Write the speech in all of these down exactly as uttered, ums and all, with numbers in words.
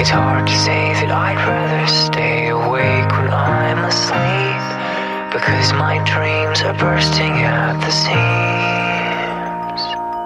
It's hard to say that I'd rather stay awake when I'm asleep, because my dreams are bursting at the seams.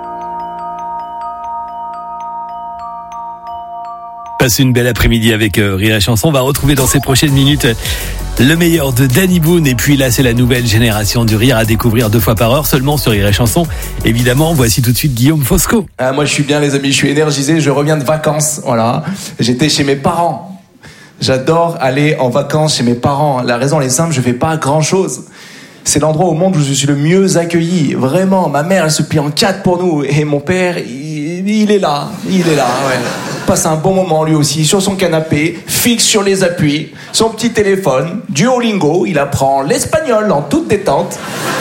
Passe une belle après-midi avec euh, Rire et Chanson. On va retrouver dans ces prochaines minutes le meilleur de Danny Boone. Et puis là, c'est la nouvelle génération du rire à découvrir deux fois par heure seulement sur Rire et Chanson. Évidemment, voici tout de suite Guillaume Fosco. Ah, moi, je suis bien, les amis. Je suis énergisé. Je reviens de vacances. Voilà. J'étais chez mes parents. J'adore aller en vacances chez mes parents. La raison, elle est simple. Je fais pas grand-chose. C'est l'endroit au monde où je suis le mieux accueilli. Vraiment, ma mère, elle se plie en quatre pour nous. Et mon père, il, il est là. Il est là, ouais. Passe un bon moment lui aussi sur son canapé, fixe sur les appuis, son petit téléphone, Duolingo, il apprend l'espagnol en toute détente.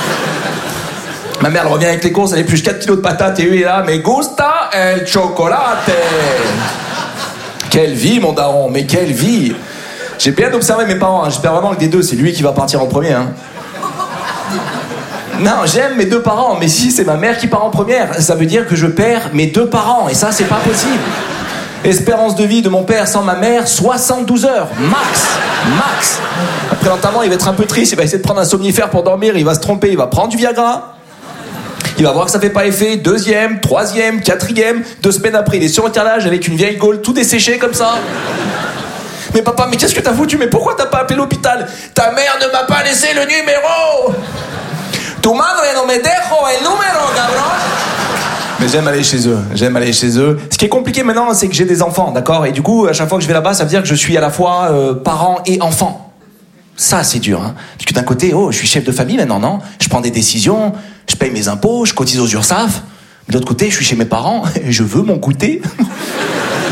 Ma mère elle revient avec les courses, elle épluche quatre kilos de patates et lui est là, me gusta el chocolate. Quelle vie mon daron, mais quelle vie. J'ai bien observé mes parents, hein. J'espère vraiment que des deux c'est lui qui va partir en premier, hein. Non, j'aime mes deux parents, mais si c'est ma mère qui part en première, ça veut dire que je perds mes deux parents, et ça c'est pas possible. Espérance de vie de mon père sans ma mère, soixante-douze heures, max, max. Après l'enterrement, il va être un peu triste, il va essayer de prendre un somnifère pour dormir, il va se tromper, il va prendre du Viagra. Il va voir que ça fait pas effet, deuxième, troisième, quatrième, deux semaines après, il est sur le carrelage avec une vieille gaule tout desséchée comme ça. Mais papa, mais qu'est-ce que t'as foutu? Mais pourquoi t'as pas appelé l'hôpital? Ta mère ne m'a pas laissé le numéro. Tu madre no me dejo el número, cabrón. Mais j'aime aller chez eux, j'aime aller chez eux. Ce qui est compliqué maintenant, c'est que j'ai des enfants, d'accord? Et du coup, à chaque fois que je vais là-bas, ça veut dire que je suis à la fois euh, parent et enfant. Ça, c'est dur, hein. Parce que d'un côté, oh, je suis chef de famille maintenant, non? Je prends des décisions, je paye mes impôts, je cotise aux URSSAF. Mais de l'autre côté, je suis chez mes parents et je veux mon goûter.